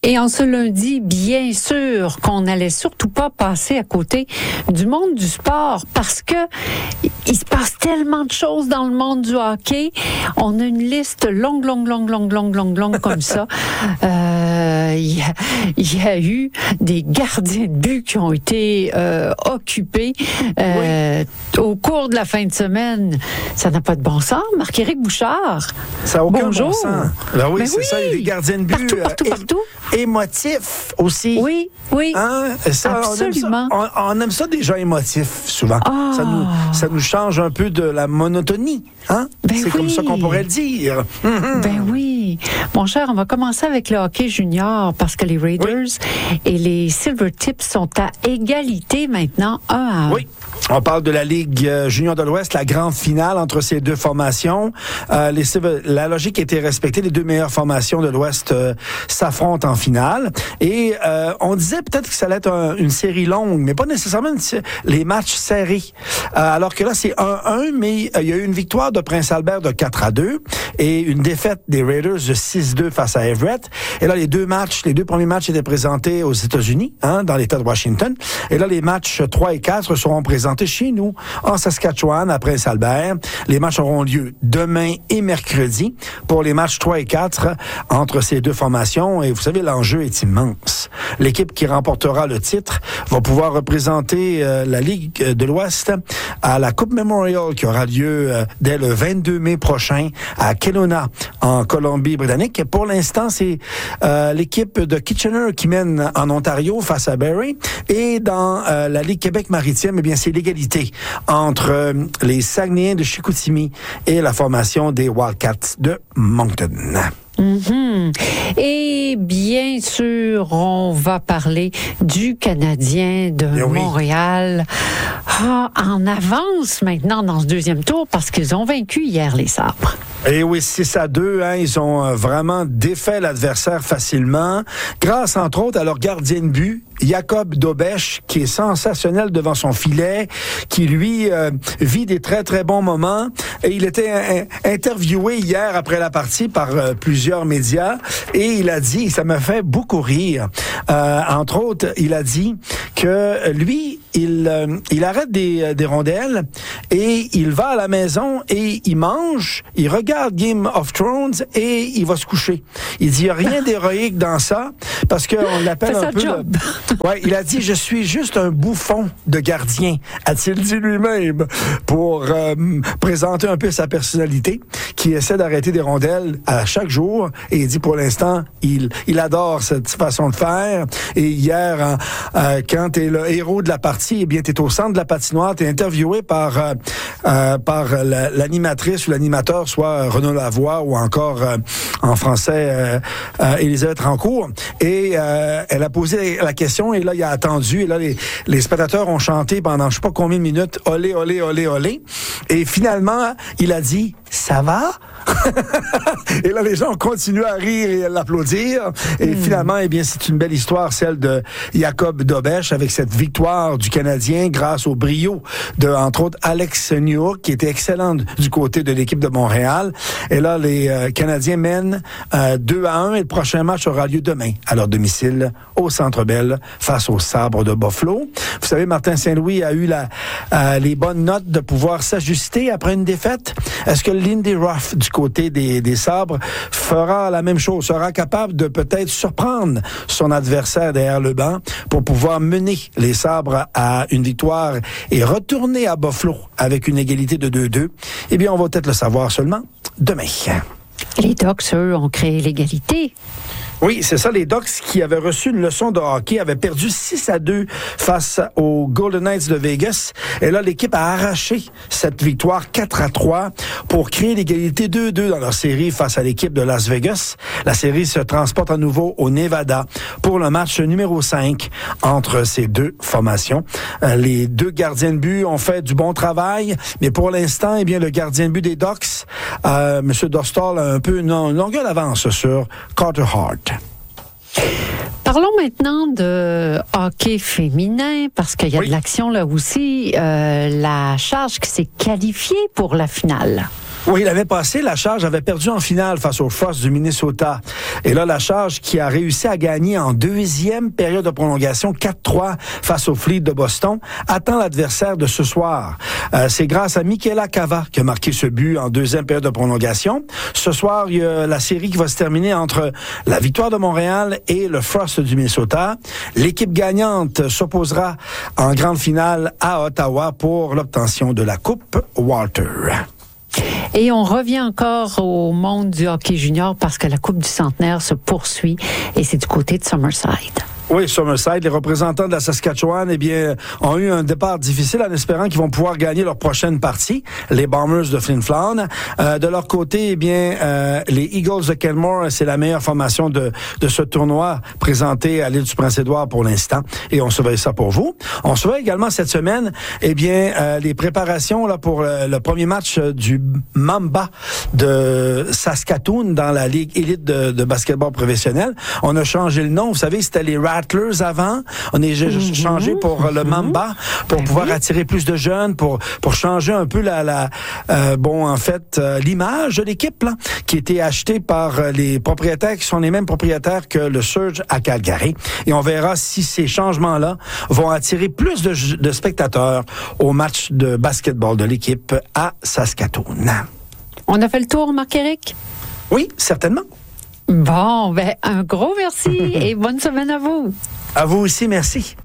Et en ce lundi, bien sûr qu'on n'allait surtout pas passer à côté du monde du sport parce que il se passe tellement de choses dans le monde du hockey. On a une liste longue comme ça. Il y a eu des gardiens de but qui ont été occupés au cours de la fin de semaine. Ça n'a pas de bon sens. Marc-Éric Bouchard. Ça n'a aucun Bonjour. bon sens. Ben oui, c'est ça. Il y a des gardiens de but partout. Émotifs aussi. Oui. Hein? Ça, Absolument. on aime ça des gens émotifs, souvent. Ça nous change un peu de la monotonie. Hein? C'est comme ça qu'on pourrait le dire. Ben oui. Mon cher, on va commencer avec le hockey junior parce que les Raiders et les Silvertips sont à égalité maintenant, 1-1. Oui. On parle de la Ligue junior de l'Ouest, la grande finale entre ces deux formations. La logique a été respectée. Les deux meilleures formations de l'Ouest s'affrontent en finale. Et on disait peut-être que ça allait être une série longue, mais pas nécessairement les matchs serrés. Alors que là, c'est 1-1, mais il y a eu une victoire de Prince-Albert de 4-2 et une défaite des Raiders de 6-2 face à Everett. Et là, les deux premiers matchs étaient présentés aux États-Unis, dans l'État de Washington. Et là, les matchs 3 et 4 seront présentés chez nous, en Saskatchewan, à Prince-Albert. Les matchs auront lieu demain et mercredi pour les matchs 3 et 4 entre ces deux formations. Et vous savez, l'enjeu est immense. L'équipe qui remportera le titre va pouvoir représenter la Ligue de l'Ouest à la Coupe Memorial qui aura lieu dès le 22 mai prochain à Kelowna, en Colombie-Britannique. Et pour l'instant, c'est l'équipe de Kitchener qui mène en Ontario face à Barrie. Et dans la Ligue Québec-Maritime, eh bien, c'est l'égalité entre les Saguenayens de Chicoutimi et la formation des Wildcats de Moncton. Et bien sûr, on va parler du Canadien de Montréal. En avance maintenant dans ce deuxième tour parce qu'ils ont vaincu hier les Sabres. Et oui, 6-2, ils ont vraiment défait l'adversaire facilement, grâce entre autres à leur gardien de but, Jacob Dobeš, qui est sensationnel devant son filet, qui lui vit des très très bons moments. Et il était interviewé hier après la partie par plusieurs médias et il a dit, ça m'a fait beaucoup rire. Entre autres, il a dit que lui, il arrête des rondelles et il va à la maison et il mange, il regarde Game of Thrones et il va se coucher. Il dit, il n'y a rien d'héroïque dans ça parce qu'on l'appelle un peu... Ouais, il a dit, je suis juste un bouffon de gardien, a-t-il dit lui-même, pour présenter un peu sa personnalité, qui essaie d'arrêter des rondelles à chaque jour. Et il dit, pour l'instant, il adore cette façon de faire. Et hier, quand tu es le héros de la partie, eh bien, tu es au centre de la patinoire, tu es interviewé par l'animatrice ou l'animateur, soit Renaud Lavoie ou encore, en français, Élisabeth Rancourt. Et elle a posé la question et là, il a attendu. Et là, les spectateurs ont chanté pendant je sais pas combien de minutes, « Olé, olé, olé, olé ». Et finalement, il a dit, « Ça va ?» Et là, les gens ont continué à rire et à l'applaudir. Et finalement, eh bien, c'est une belle histoire, celle de Jacob Dobeš, avec cette victoire du Canadien grâce au brio de, entre autres, Alex Newhook, qui était excellent du côté de l'équipe de Montréal. Et là, les Canadiens mènent 2-1 et le prochain match aura lieu demain à leur domicile au Centre Bell face aux Sabres de Buffalo. Vous savez, Martin Saint-Louis a eu les bonnes notes de pouvoir s'ajuster après une défaite. Est-ce que Lindy Ruff, du côté des Sabres, fera la même chose, sera capable de peut-être surprendre son adversaire derrière le banc pour pouvoir mener les Sabres à une victoire et retourner à Buffalo avec une égalité de 2-2? Eh bien, on va peut-être le savoir seulement demain. Les Ducks, eux, ont créé l'égalité. Oui, c'est ça. Les Ducks qui avaient reçu une leçon de hockey avaient perdu 6-2 face aux Golden Knights de Vegas. Et là, l'équipe a arraché cette victoire 4-3 pour créer l'égalité 2-2 dans leur série face à l'équipe de Las Vegas. La série se transporte à nouveau au Nevada pour le match numéro 5 entre ces deux formations. Les deux gardiens de but ont fait du bon travail, mais pour l'instant, eh bien, le gardien de but des Ducks, M. Dostal, a un peu une longueur d'avance sur Carter Hart. Parlons maintenant de hockey féminin, parce qu'il y a de l'action là aussi. La Charge qui s'est qualifiée pour la finale. Oui, l'année passée, la Charge avait perdu en finale face aux Frost du Minnesota. Et là, la Charge qui a réussi à gagner en deuxième période de prolongation 4-3 face au Fleet de Boston attend l'adversaire de ce soir. C'est grâce à Michela Cava qui a marqué ce but en deuxième période de prolongation. Ce soir, il y a la série qui va se terminer entre la Victoire de Montréal et le Frost du Minnesota. L'équipe gagnante s'opposera en grande finale à Ottawa pour l'obtention de la Coupe Walter. Et on revient encore au monde du hockey junior parce que la Coupe du Centenaire se poursuit et c'est du côté de Summerside. Oui, Summerside, les représentants de la Saskatchewan, ont eu un départ difficile en espérant qu'ils vont pouvoir gagner leur prochaine partie, les Bombers de Flin Flon. De leur côté, les Eagles de Kenmore, c'est la meilleure formation de ce tournoi présenté à l'île du Prince-Édouard pour l'instant. Et on surveille ça pour vous. On surveille également cette semaine, les préparations là pour le premier match du Mamba de Saskatoon dans la Ligue élite de basketball professionnel. On a changé le nom. Vous savez, c'était les Rattlers avant. On est changé pour le Mamba pour pouvoir attirer plus de jeunes, pour changer un peu l'image de l'équipe là, qui a été achetée par les propriétaires qui sont les mêmes propriétaires que le Surge à Calgary. Et on verra si ces changements-là vont attirer plus de spectateurs au match de basketball de l'équipe à Saskatoon. On a fait le tour, Marc-Éric? Oui, certainement. Bon, un gros merci et bonne semaine à vous. À vous aussi, merci.